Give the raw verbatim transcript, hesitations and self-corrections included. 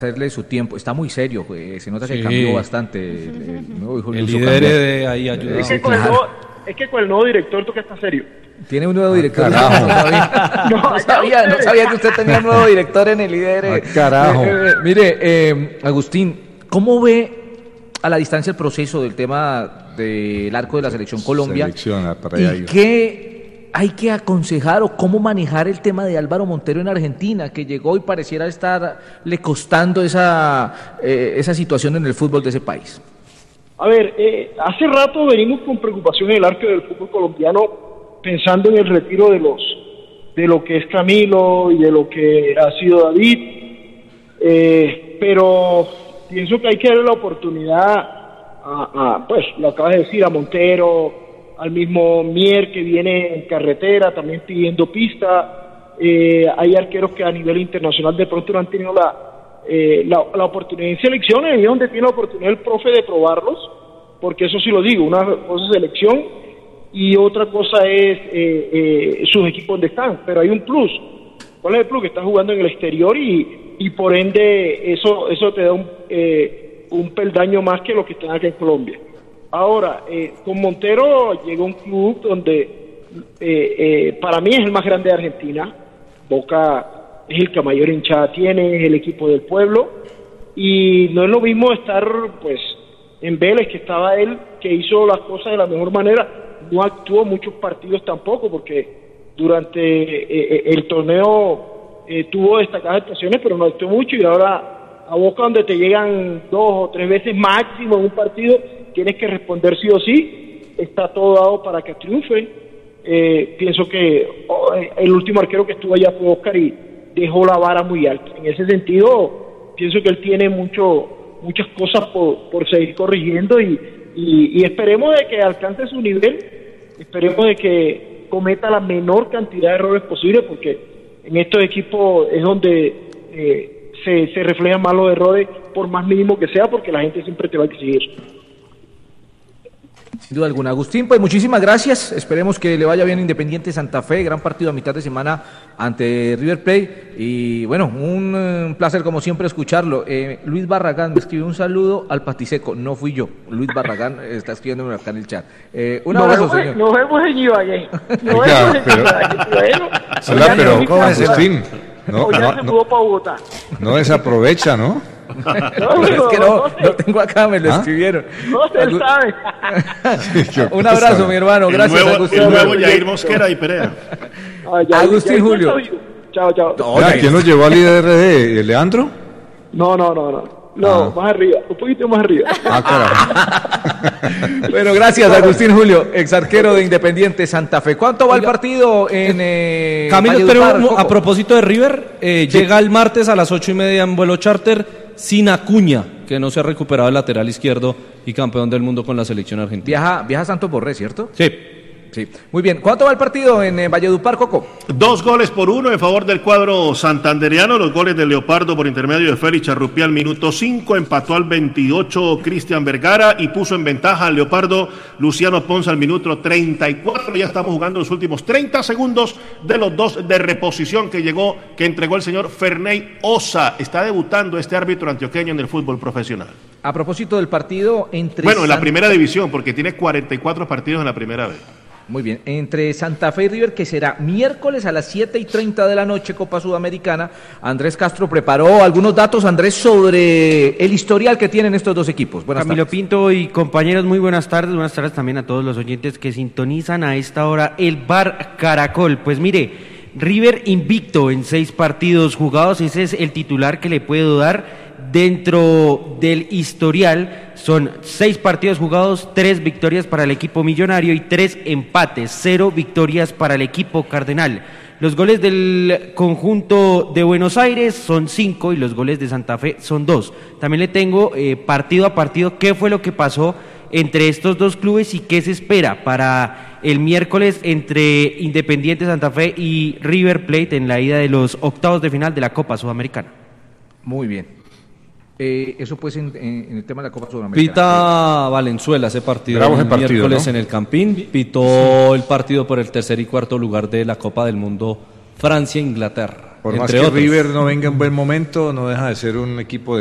hacerle su tiempo. Está muy serio, pues, se nota que sí. cambió bastante. El, el nuevo hijo el líder de ahí ayudó. Es que, con el nuevo, es que con el nuevo director toca estar serio. Tiene un nuevo director. Ah, no, sabía, no, no, sabía, no sabía que usted tenía un nuevo director en el líder. Ah, carajo. Eh, eh, mire, eh, Agustín, ¿cómo ve a la distancia el proceso del tema del arco de la Selección Colombia? Selecciona para ¿Y allá. qué hay que aconsejar o cómo manejar el tema de Álvaro Montero en Argentina, que llegó y pareciera estarle costando esa, eh, esa situación en el fútbol de ese país? A ver, eh, hace rato venimos con preocupación en el arco del fútbol colombiano, pensando en el retiro de los de lo que es Camilo y de lo que ha sido David, eh, pero pienso que hay que darle la oportunidad a, a, pues, lo acabas de decir, a Montero, al mismo Mier que viene en carretera, también pidiendo pista. Eh, hay arqueros que a nivel internacional de pronto no han tenido la, eh, la, la oportunidad en selecciones, y es donde tiene la oportunidad el profe de probarlos, porque eso sí lo digo, una cosa es selección y otra cosa es eh, eh, sus equipos donde están, pero hay un plus. ¿Cuál es el plus? Que estás jugando en el exterior y, y por ende eso, eso te da un, eh, un peldaño más que los que están aquí en Colombia. Ahora, eh, con Montero llegó un club donde eh, eh, para mí es el más grande de Argentina. Boca es el que mayor hinchada tiene, es el equipo del pueblo, y no es lo mismo estar pues en Vélez, que estaba él, que hizo las cosas de la mejor manera. No actuó muchos partidos tampoco, porque durante eh, el torneo eh, tuvo destacadas actuaciones, pero no actuó mucho, y ahora a Boca, donde te llegan dos o tres veces máximo en un partido, tienes que responder sí o sí. Está todo dado para que triunfe. Eh, pienso que oh, el último arquero que estuvo allá fue Oscar y dejó la vara muy alta. En ese sentido, pienso que él tiene mucho, muchas cosas por, por seguir corrigiendo, y, y, y esperemos de que alcance su nivel, esperemos de que cometa la menor cantidad de errores posible, porque en estos equipos es donde eh, se, se reflejan más los errores, por más mínimo que sea, porque la gente siempre te va a exigir. Sin duda alguna. Agustín, pues muchísimas gracias. Esperemos que le vaya bien a Independiente Santa Fe. Gran partido a mitad de semana ante River Plate. Y bueno, un, un placer como siempre escucharlo. Eh, Luis Barragán me escribió un saludo al Patiseco. No fui yo. Luis Barragán está escribiéndome acá en el chat. Eh, un abrazo, nos vemos, señor. Nos vemos en Ibagué. Nos Oiga, vemos en pero- Ibagué. Bueno, Hola, pero ¿cómo es? Agustín, no, Hoy ya no, se no, mudó para Bogotá. no desaprovecha, ¿no? No, Es que no, no sé. no tengo acá, me lo ¿Ah? escribieron. No se Agu- sabe. Un abrazo, mi hermano. El Gracias, nuevo, Agustín. el nuevo Yair Mosquera y Perea. Ah, ya- Agustín ya- Julio. Chao, chao. No, Mira, ya- ¿quién nos llevó al I D R D? ¿Leandro? No, no, no, no. No, Ah. más arriba, un poquito más arriba. Ah, carajo. Bueno, gracias, Agustín Julio, ex arquero de Independiente Santa Fe. ¿Cuánto va el partido en eh, Camilo, pero Valledupar, Coco? a propósito de River, eh, Sí. llega el martes a las ocho y media en vuelo charter sin Acuña, que no se ha recuperado el lateral izquierdo y campeón del mundo con la selección argentina. Viaja, viaja Santos Borré, ¿cierto? Sí. Sí. Muy bien. ¿Cuánto va el partido en eh, Valledupar, Coco? Dos goles por uno en favor del cuadro santandereano. Los goles de Leopardo por intermedio de Félix Charrupial al minuto cinco. Empató al veintiocho Cristian Vergara y puso en ventaja al Leopardo Luciano Ponce al minuto treinta y cuatro. Ya estamos jugando los últimos treinta segundos de los dos de reposición que llegó, que entregó el señor Ferney Osa. Está debutando este árbitro antioqueño en el fútbol profesional. A propósito del partido entre... Bueno, en la San- primera división, porque tiene cuarenta y cuatro partidos en la primera vez. Muy bien, entre Santa Fe y River, que será miércoles a las siete y treinta de la noche, Copa Sudamericana. Andrés Castro preparó algunos datos, Andrés, sobre el historial que tienen estos dos equipos. Buenas Camilo tardes. Pinto y compañeros, muy buenas tardes. Buenas tardes también a todos los oyentes que sintonizan a esta hora el Bar Caracol. Pues mire, River invicto en seis partidos jugados, ese es el titular que le puedo dar. Dentro del historial son seis partidos jugados, tres victorias para el equipo millonario y tres empates, cero victorias para el equipo cardenal. Los goles del conjunto de Buenos Aires son cinco y los goles de Santa Fe son dos. También le tengo eh, partido a partido qué fue lo que pasó entre estos dos clubes y qué se espera para el miércoles entre Independiente Santa Fe y River Plate en la ida de los octavos de final de la Copa Sudamericana. Muy bien. Eh, eso pues en, en- en el tema de la Copa Sudamericana. Pita Valenzuela ese partido Bravo ese el partido, miércoles ¿no? en el Campín. Pitó el partido por el tercer y cuarto lugar de la Copa del Mundo Francia-Inglaterra. Por más entre que otros. River no venga en buen momento, no deja de ser un equipo de